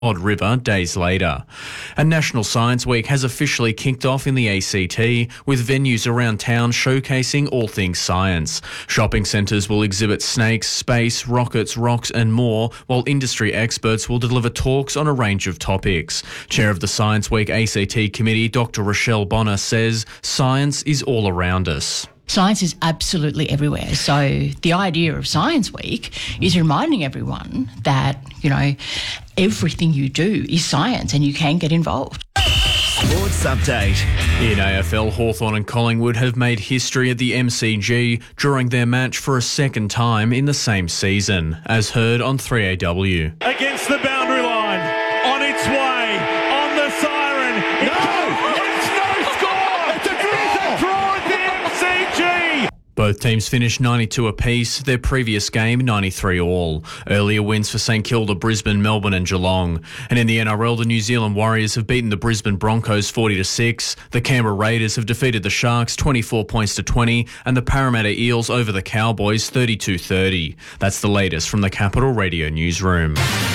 Odd River days later. And National Science Week has officially kicked off in the ACT, with venues around town showcasing all things science. Shopping centres will exhibit snakes, space, rockets, rocks and more, while industry experts will deliver talks on a range of topics. Chair of the Science Week ACT Committee, Dr. Rochelle Bonner, says science is all around us. Science is absolutely everywhere. So the idea of Science Week is reminding everyone that, everything you do is science and you can get involved. Sports update. In AFL, Hawthorn and Collingwood have made history at the MCG, drawing their match for a second time in the same season, as heard on 3AW. Against the boundary line, on its way, on the siren. It's no score! It's a draw at the MCG! Both teams finished 92 apiece, their previous game 93 all. Earlier wins for St Kilda, Brisbane, Melbourne and Geelong. And in the NRL, the New Zealand Warriors have beaten the Brisbane Broncos 40-6. The Canberra Raiders have defeated the Sharks 24 points to 20, and the Parramatta Eels over the Cowboys 32-30. That's the latest from the Capital Radio newsroom.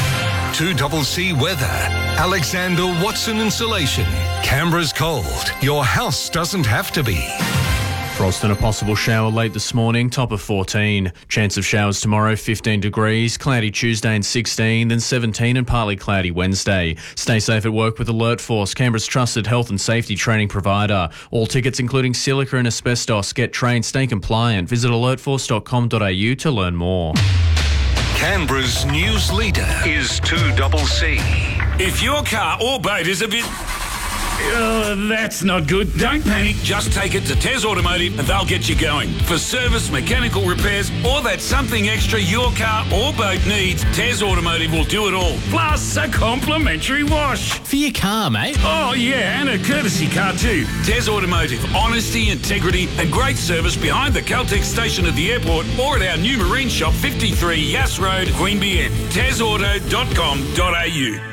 2CC weather. Alexander Watson Insulation. Canberra's cold. Your house doesn't have to be. Frost and a possible shower late this morning, top of 14. Chance of showers tomorrow, 15 degrees. Cloudy Tuesday and 16, then 17 and partly cloudy Wednesday. Stay safe at work with Alert Force, Canberra's trusted health and safety training provider. All tickets including silica and asbestos. Get trained, stay compliant. Visit alertforce.com.au to learn more. Canberra's news leader is 2CC. If your car or boat is a bit... that's not good. Don't panic. Just take it to Tez Automotive and they'll get you going. For service, mechanical repairs, or that something extra your car or boat needs, Tez Automotive will do it all. Plus a complimentary wash. For your car, mate. Oh, yeah, and a courtesy car too. Tez Automotive. Honesty, integrity and great service behind the Caltex station at the airport or at our new marine shop, 53 Yass Road, Queanbeyan. TezAuto.com.au.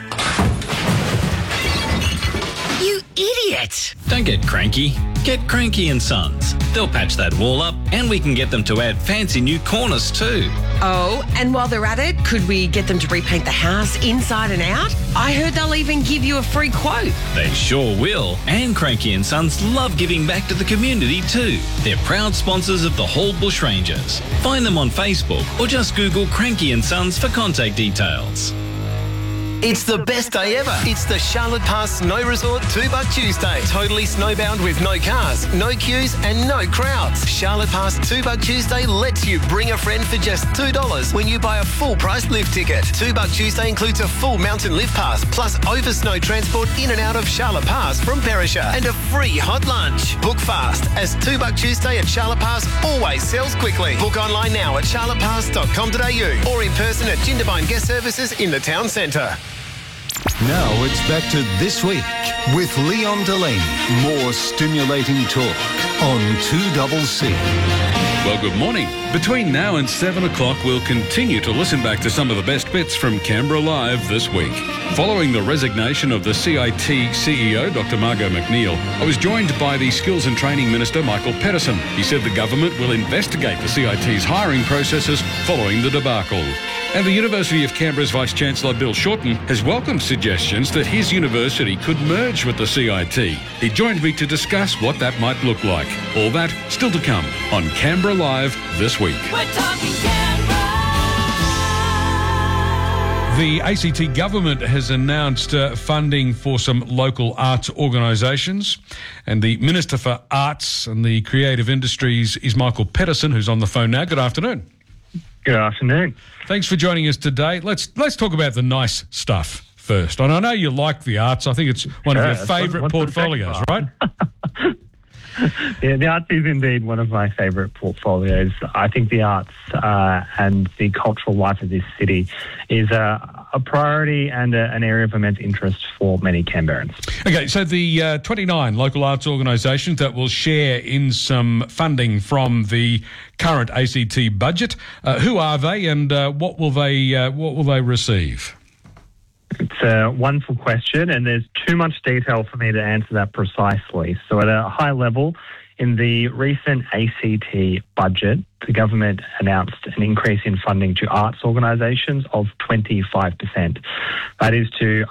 You idiot! Don't get cranky. Get Cranky and Sons. They'll patch that wall up and we can get them to add fancy new corners too. Oh, and while they're at it, could we get them to repaint the house inside and out? I heard they'll even give you a free quote. They sure will. And Cranky and Sons love giving back to the community too. They're proud sponsors of the Hall Bushrangers. Find them on Facebook or just Google Cranky and Sons for contact details. It's the best day ever. It's the Charlotte Pass Snow Resort $2 Tuesday. Totally snowbound with no cars, no queues and no crowds. Charlotte Pass $2 Tuesday lets you bring a friend for just $2 when you buy a full price lift ticket. $2 Tuesday includes a full mountain lift pass plus over snow transport in and out of Charlotte Pass from Perisher and a free hot lunch. Book fast as $2 Tuesday at Charlotte Pass always sells quickly. Book online now at charlottepass.com.au or in person at Jindabyne Guest Services in the town centre. Now it's back to This Week with Leon Delaney. More stimulating talk on 2CC. Well, good morning. Between now and 7 o'clock, we'll continue to listen back to some of the best bits from Canberra Live this week. Following the resignation of the CIT CEO, Dr. Margot McNeil, I was joined by the Skills and Training Minister, Michael Patterson. He said the government will investigate the CIT's hiring processes following the debacle. And the University of Canberra's Vice-Chancellor, Bill Shorten, has welcomed suggestions that his university could merge with the CIT. He joined me to discuss what that might look like. All that still to come on Canberra Live this week. We're talking Canberra. The ACT government has announced funding for some local arts organisations, and the Minister for Arts and the Creative Industries is Michael Patterson, who's on the phone now. Good afternoon. Good afternoon. Thanks for joining us today. Let's talk about the nice stuff first. And I know you like the arts. I think it's one of your favourite portfolios, right? Yeah, the arts is indeed one of my favourite portfolios. I think the arts and the cultural life of this city is a priority and an area of immense interest for many Canberrans. Okay, so the 29 local arts organisations that will share in some funding from the current ACT budget, who are they and what will they receive? It's a wonderful question, and there's too much detail for me to answer that precisely. So at a high level, In the recent ACT budget, the government announced an increase in funding to arts organisations of 25%. That is to